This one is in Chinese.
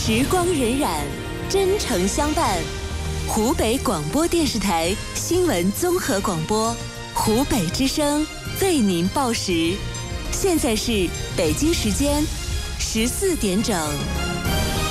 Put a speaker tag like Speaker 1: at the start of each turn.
Speaker 1: 时光荏苒，真诚相伴。湖北广播电视台新闻综合广播，湖北之声为您报时。现在是北京时间14点整。